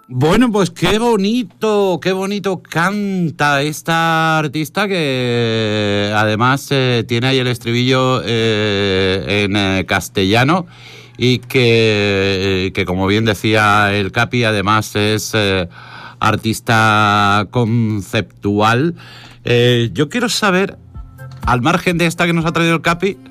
Bueno, pues qué bonito canta esta artista que además tiene ahí el estribillo en castellano y que como bien decía el Capi, además es artista conceptual. Yo quiero saber, al margen de esta que nos ha traído el Capi,